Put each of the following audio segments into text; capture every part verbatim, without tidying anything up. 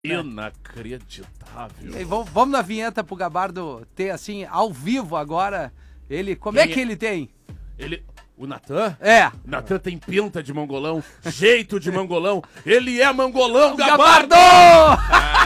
Inacreditável. E aí, vamos, vamos na vinheta pro Gabardo ter, assim, ao vivo agora. Ele, como é que ele tem? Ele... O Natan? É. O Natan tem pinta de mangolão, jeito de mangolão. Ele é mangolão, Gabardo! Gabardo!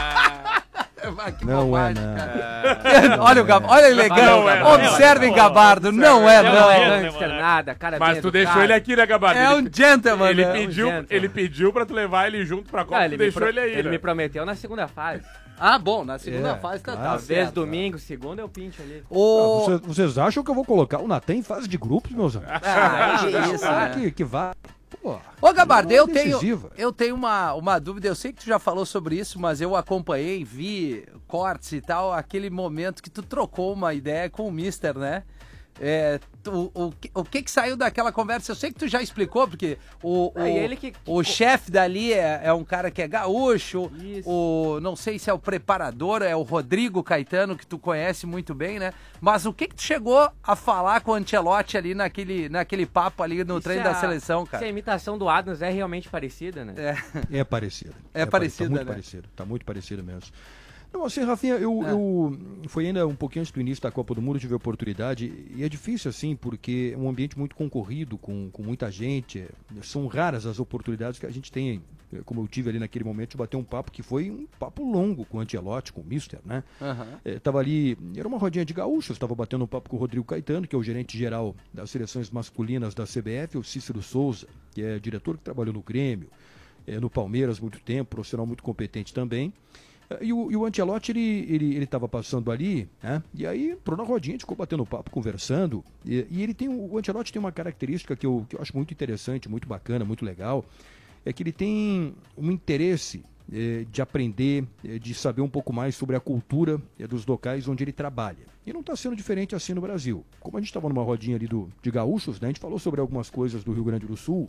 Ah, que Não bobagem, é, não. cara. Olha o Gabardo, olha ele elegante. Não é, não. Observem, Gabardo, não é, não. Não é. é gangster nada, cara Mas bem tu educado. deixou ele aqui, né, Gabardo? É Ele- um gentleman, Ele né? pediu, Um gentleman. ele pediu pra tu levar ele junto pra Copa, Não, tu ele me, deixou pro- ele aí, ele né? me prometeu na segunda fase. Ah, bom, na segunda É, fase tá, claro. tá Talvez certo. domingo, segunda eu pinto ali. Ô, Vocês, vocês acham que eu vou colocar o Natan em fase de grupos, meus amigos? ah, que isso, Ah, né? que, que vai. Pô, Ô, Gabardo, eu é tenho, decisiva. eu tenho uma, uma dúvida. Eu sei que tu já falou sobre isso, mas eu acompanhei, vi cortes e tal, aquele momento que tu trocou uma ideia com o Mister, né? É, tu- o, que- o que que saiu daquela conversa? Eu sei que tu já explicou, porque o, o, É, e ele que- o chefe dali é, é um cara que é gaúcho, Isso. o não sei se é o preparador, é o Rodrigo Caetano, que tu conhece muito bem, né? Mas o que que tu chegou a falar com o Ancelotti ali naquele, naquele papo ali no E treino se da a- seleção, Se cara? a imitação do Adams é realmente parecida, né? É. É parecido. É parecida, Tá muito né? parecido. Tá muito parecido mesmo. Não, assim, Rafinha, eu, É. eu... Foi ainda um pouquinho antes do início da Copa do Mundo, eu tive a oportunidade, e é difícil, assim, porque é um ambiente muito concorrido, com, com muita gente. é, São raras as oportunidades que a gente tem, é, como eu tive ali naquele momento, de bater um papo que foi um papo longo com o Ancelotti, com o Mister, né? Aham. É, tava ali, era uma rodinha de gaúchos, estava batendo um papo com o Rodrigo Caetano, que é o gerente geral das seleções masculinas da C B F, o Cícero Souza, que é diretor que trabalhou no Grêmio, é, no Palmeiras há muito tempo, profissional muito competente também. É, E o, e o Ancelotti, ele ele ele estava passando ali, né? E aí entrou na rodinha, a gente ficou batendo papo, conversando. E, e ele tem, o Ancelotti tem uma característica que eu, que eu acho muito interessante, muito bacana, muito legal, é que ele tem um interesse eh, de aprender, eh, de saber um pouco mais sobre a cultura eh, dos locais onde ele trabalha. E não está sendo diferente assim no Brasil. Como a gente estava numa rodinha ali do, de gaúchos, né? A gente falou sobre algumas coisas do Rio Grande do Sul.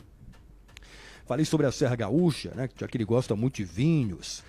Falei sobre a Serra Gaúcha, né? Já que ele gosta muito de vinhos.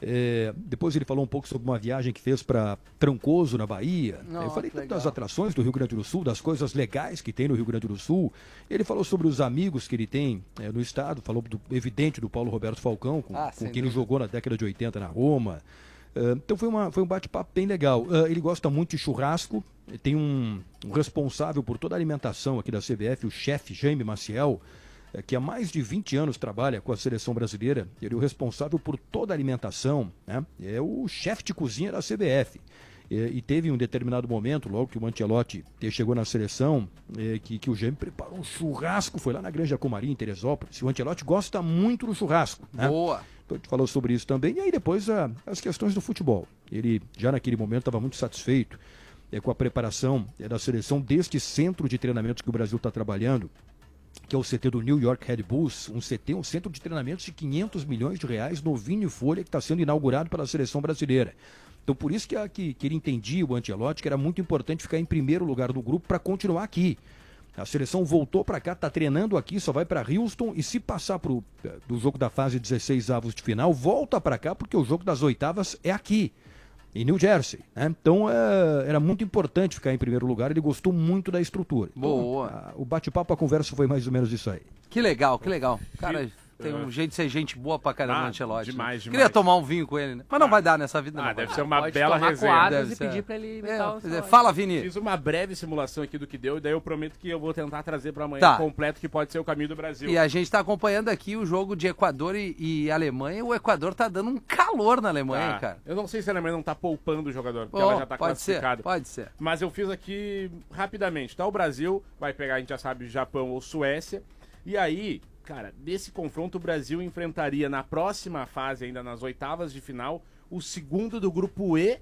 É, depois ele falou um pouco sobre uma viagem que fez para Trancoso, na Bahia. Nossa, eu falei que tanto das legal. atrações do Rio Grande do Sul, das coisas legais que tem no Rio Grande do Sul. Ele falou sobre os amigos que ele tem é, no estado, falou do evidente do Paulo Roberto Falcão, com, Ah, com sem quem ele dúvida. jogou na década de oitenta na Roma. É, então foi, uma, foi um bate-papo bem legal. É, ele gosta muito de churrasco, tem um, um responsável por toda a alimentação aqui da C B F, o chefe Jaime Maciel, é, que há mais de vinte anos trabalha com a seleção brasileira. Ele é o responsável por toda a alimentação, né? É o chefe de cozinha da C B F. É, e teve um determinado momento, logo que o Ancelotti chegou na seleção, é, que, que o Jaime preparou um churrasco, foi lá na Granja Comari, em Teresópolis. E o Ancelotti gosta muito do churrasco, né? Boa. Então a gente falou sobre isso também. E aí depois a- as questões do futebol. Ele já naquele momento estava muito satisfeito é, com a preparação é, da seleção deste centro de treinamentos que o Brasil está trabalhando, que é o C T do New York Red Bulls, um C T, um centro de treinamentos de quinhentos milhões de reais, novinho em folha, que está sendo inaugurado pela seleção brasileira. Então por isso que, a- que, que ele entendia, o Ancelotti, que era muito importante ficar em primeiro lugar do grupo para continuar aqui. A seleção voltou para cá, está treinando aqui, só vai para Houston, e se passar pro, eh, do jogo da fase dezesseis avos de final, volta para cá, porque o jogo das oitavas é aqui, em New Jersey, né? Então é, era muito importante ficar em primeiro lugar, ele gostou muito da estrutura. Então, Boa. a- o bate-papo, a conversa foi mais ou menos isso aí. Que legal, que legal. Cara, tem um jeito de ser gente boa pra caramba, Ah, o Ancelotti. né? demais, demais. Queria tomar um vinho com ele, né? Mas não vai dar nessa vida, Ah, não. deve vai ser dar. uma Pode bela tomar resenha. com Adams Deve e ser. pedir pra ele É, imitar o quer dizer, Ancelotti. fala, Vini. Fiz uma breve simulação aqui do que deu, e daí eu prometo que eu vou tentar trazer pra amanhã Tá. completo, que pode ser o caminho do Brasil. E a gente tá acompanhando aqui o jogo de Equador e, e Alemanha. O Equador tá dando um calor na Alemanha, Tá. cara. Eu não sei se a Alemanha não tá poupando o jogador, porque Bom, ela já tá pode ser, classificada. pode ser. Mas eu fiz aqui rapidamente, tá? O Brasil vai pegar, a gente já sabe, Japão ou Suécia. E aí, cara, nesse confronto o Brasil enfrentaria na próxima fase, ainda nas oitavas de final, o segundo do grupo E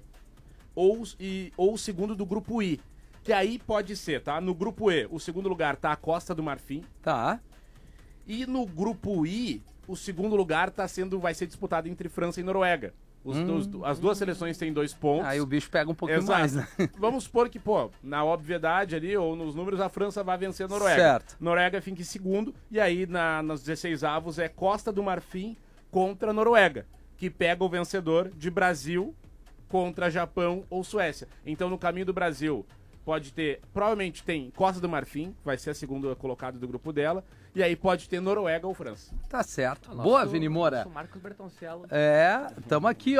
ou, e, ou o segundo do grupo I. Que aí pode ser, tá? No grupo E, o segundo lugar tá a Costa do Marfim. Tá. E no grupo I, o segundo lugar tá sendo, vai ser disputado entre França e Noruega. Os, os- as duas seleções têm dois pontos. Aí o bicho pega um pouquinho Exato. mais, né? Vamos supor que, pô, na obviedade ali, ou nos números, a França vai vencer a Noruega. Certo. Noruega fica em segundo, e aí na, nos dezesseis avos é Costa do Marfim contra a Noruega, que pega o vencedor de Brasil contra Japão ou Suécia. Então, no caminho do Brasil, pode ter, provavelmente tem Costa do Marfim, vai ser a segunda colocada do grupo dela, e aí pode ter Noruega ou França. Tá certo. O nosso- Boa, Vini Moura. nosso Marcos Bertoncello. É, tamo aqui,